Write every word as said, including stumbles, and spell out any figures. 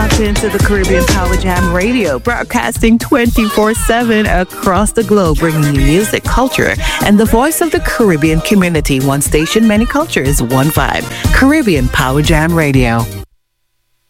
locked into the Caribbean Power Jam Radio, broadcasting twenty-four seven across the globe, bringing you music, culture, and the voice of the Caribbean community. One station, many cultures, one vibe. Caribbean Power Jam Radio.